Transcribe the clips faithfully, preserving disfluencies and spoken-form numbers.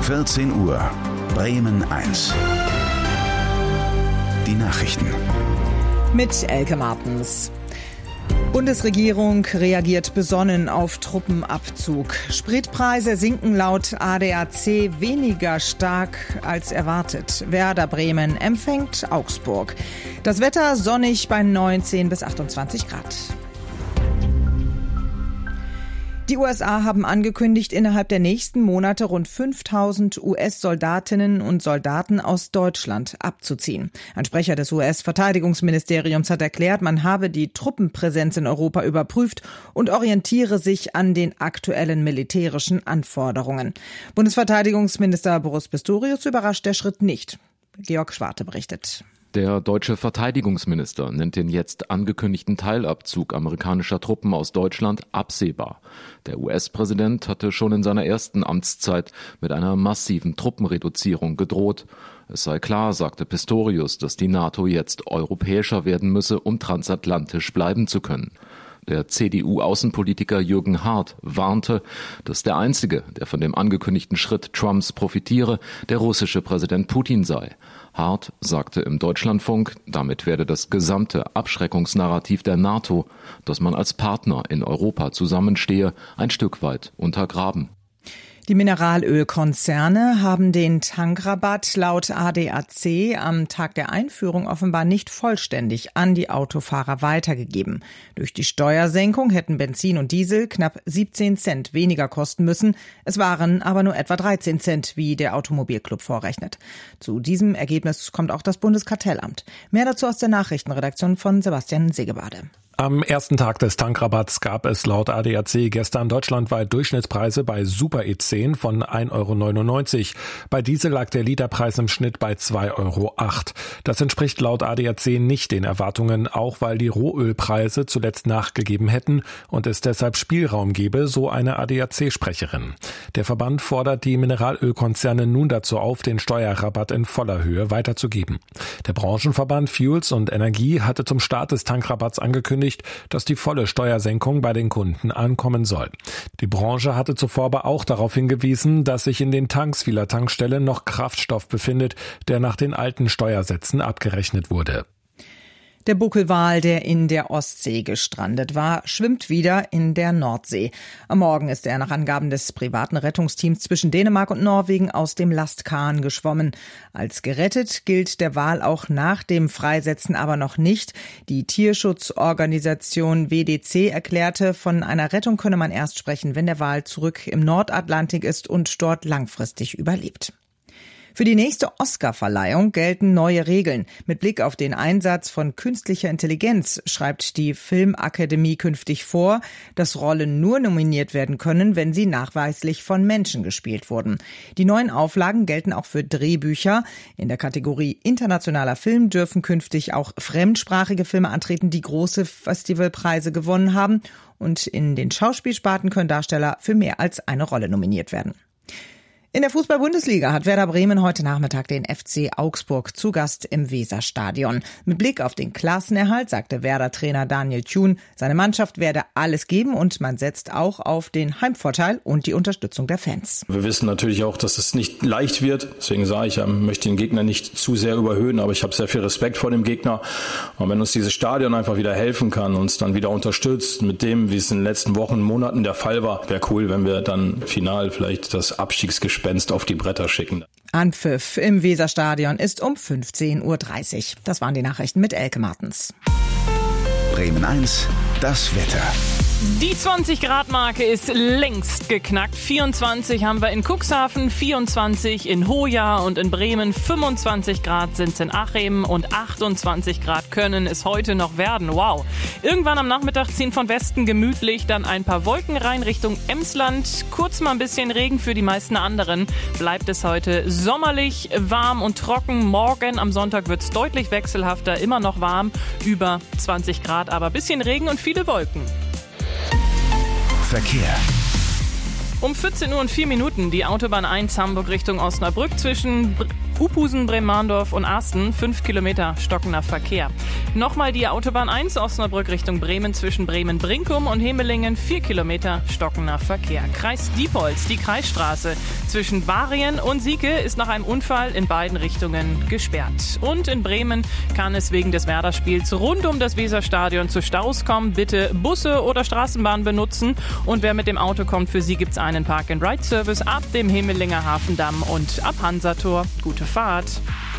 vierzehn Uhr, Bremen eins. Die Nachrichten. Mit Elke Martens. Bundesregierung reagiert besonnen auf Truppenabzug. Spritpreise sinken laut A D A C weniger stark als erwartet. Werder Bremen empfängt Augsburg. Das Wetter sonnig bei neunzehn bis achtundzwanzig Grad. Die U S A haben angekündigt, innerhalb der nächsten Monate rund fünftausend U S-Soldatinnen und Soldaten aus Deutschland abzuziehen. Ein Sprecher des U S-Verteidigungsministeriums hat erklärt, man habe die Truppenpräsenz in Europa überprüft und orientiere sich an den aktuellen militärischen Anforderungen. Bundesverteidigungsminister Boris Pistorius überrascht der Schritt nicht. Georg Schwarte berichtet. Der deutsche Verteidigungsminister nennt den jetzt angekündigten Teilabzug amerikanischer Truppen aus Deutschland absehbar. Der U S-Präsident hatte schon in seiner ersten Amtszeit mit einer massiven Truppenreduzierung gedroht. Es sei klar, sagte Pistorius, dass die NATO jetzt europäischer werden müsse, um transatlantisch bleiben zu können. Der C D U-Außenpolitiker Jürgen Hart warnte, dass der Einzige, der von dem angekündigten Schritt Trumps profitiere, der russische Präsident Putin sei. Hart sagte im Deutschlandfunk, damit werde das gesamte Abschreckungsnarrativ der NATO, dass man als Partner in Europa zusammenstehe, ein Stück weit untergraben. Die Mineralölkonzerne haben den Tankrabatt laut A D A C am Tag der Einführung offenbar nicht vollständig an die Autofahrer weitergegeben. Durch die Steuersenkung hätten Benzin und Diesel knapp siebzehn Cent weniger kosten müssen. Es waren aber nur etwa dreizehn Cent, wie der Automobilclub vorrechnet. Zu diesem Ergebnis kommt auch das Bundeskartellamt. Mehr dazu aus der Nachrichtenredaktion von Sebastian Segebade. Am ersten Tag des Tankrabatts gab es laut A D A C gestern deutschlandweit Durchschnittspreise bei Super E zehn von ein Euro neunundneunzig. Bei Diesel lag der Literpreis im Schnitt bei zwei Euro acht. Das entspricht laut A D A C nicht den Erwartungen, auch weil die Rohölpreise zuletzt nachgegeben hätten und es deshalb Spielraum gebe, so eine A D A C-Sprecherin. Der Verband fordert die Mineralölkonzerne nun dazu auf, den Steuerrabatt in voller Höhe weiterzugeben. Der Branchenverband Fuels und Energie hatte zum Start des Tankrabatts angekündigt, dass die volle Steuersenkung bei den Kunden ankommen soll. Die Branche hatte zuvor aber auch darauf hingewiesen, dass sich in den Tanks vieler Tankstellen noch Kraftstoff befindet, der nach den alten Steuersätzen abgerechnet wurde. Der Buckelwal, der in der Ostsee gestrandet war, schwimmt wieder in der Nordsee. Am Morgen ist er nach Angaben des privaten Rettungsteams zwischen Dänemark und Norwegen aus dem Lastkahn geschwommen. Als gerettet gilt der Wal auch nach dem Freisetzen aber noch nicht. Die Tierschutzorganisation W D C erklärte, von einer Rettung könne man erst sprechen, wenn der Wal zurück im Nordatlantik ist und dort langfristig überlebt. Für die nächste Oscar-Verleihung gelten neue Regeln. Mit Blick auf den Einsatz von künstlicher Intelligenz schreibt die Filmakademie künftig vor, dass Rollen nur nominiert werden können, wenn sie nachweislich von Menschen gespielt wurden. Die neuen Auflagen gelten auch für Drehbücher. In der Kategorie internationaler Film dürfen künftig auch fremdsprachige Filme antreten, die große Festivalpreise gewonnen haben. Und in den Schauspielsparten können Darsteller für mehr als eine Rolle nominiert werden. In der Fußball-Bundesliga hat Werder Bremen heute Nachmittag den F C Augsburg zu Gast im Weserstadion. Mit Blick auf den Klassenerhalt sagte Werder-Trainer Daniel Thun, seine Mannschaft werde alles geben und man setzt auch auf den Heimvorteil und die Unterstützung der Fans. Wir wissen natürlich auch, dass es nicht leicht wird. Deswegen sage ich, ich möchte den Gegner nicht zu sehr überhöhen, aber ich habe sehr viel Respekt vor dem Gegner. Und wenn uns dieses Stadion einfach wieder helfen kann, uns dann wieder unterstützt mit dem, wie es in den letzten Wochen, Monaten der Fall war, wäre cool, wenn wir dann final vielleicht das Abstiegsgespenst auf die Bretter schicken. Anpfiff im Weserstadion ist um fünfzehn Uhr dreißig. Das waren die Nachrichten mit Elke Martens. Bremen eins, das Wetter. Die zwanzig Grad Marke ist längst geknackt. vierundzwanzig haben wir in Cuxhaven, vierundzwanzig in Hoya und in Bremen, fünfundzwanzig Grad sind es in Achim und achtundzwanzig Grad können es heute noch werden. Wow. Irgendwann am Nachmittag ziehen von Westen gemütlich dann ein paar Wolken rein Richtung Emsland. Kurz mal ein bisschen Regen für die meisten anderen. Bleibt es heute sommerlich, warm und trocken. Morgen am Sonntag wird es deutlich wechselhafter, immer noch warm, über zwanzig Grad, aber ein bisschen Regen und viele Wolken. Verkehr. Um vierzehn Uhr und vier Minuten die Autobahn eins Hamburg Richtung Osnabrück zwischen Uphusen, Bremen-Mahndorf und Arsten fünf Kilometer stockender Verkehr. Nochmal die Autobahn eins Osnabrück Richtung Bremen zwischen Bremen-Brinkum und Hemelingen vier Kilometer stockender Verkehr. Kreis Diepholz, die Kreisstraße zwischen Barien und Sieke ist nach einem Unfall in beiden Richtungen gesperrt. Und in Bremen kann es wegen des Werder-Spiels rund um das Weserstadion zu Staus kommen. Bitte Busse oder Straßenbahn benutzen. Und wer mit dem Auto kommt, für Sie gibt es einen Park-and-Ride-Service ab dem Hemelinger Hafendamm und ab Hansator. Gute Fahrt.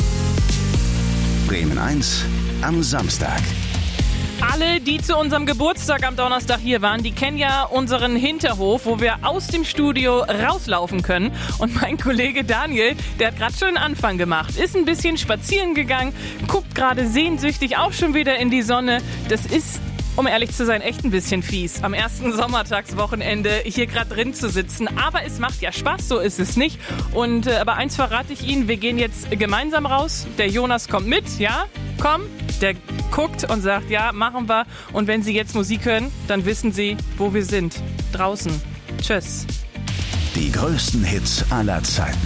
Bremen eins am Samstag. Alle, die zu unserem Geburtstag am Donnerstag hier waren, die kennen ja unseren Hinterhof, wo wir aus dem Studio rauslaufen können. Und mein Kollege Daniel, der hat gerade schon einen Anfang gemacht, ist ein bisschen spazieren gegangen, guckt gerade sehnsüchtig auch schon wieder in die Sonne. Das ist, um ehrlich zu sein, echt ein bisschen fies, am ersten Sommertagswochenende hier gerade drin zu sitzen. Aber es macht ja Spaß, so ist es nicht. Und äh, aber eins verrate ich Ihnen, wir gehen jetzt gemeinsam raus. Der Jonas kommt mit, ja? Komm, der guckt und sagt, ja, machen wir. Und wenn Sie jetzt Musik hören, dann wissen Sie, wo wir sind. Draußen. Tschüss. Die größten Hits aller Zeiten.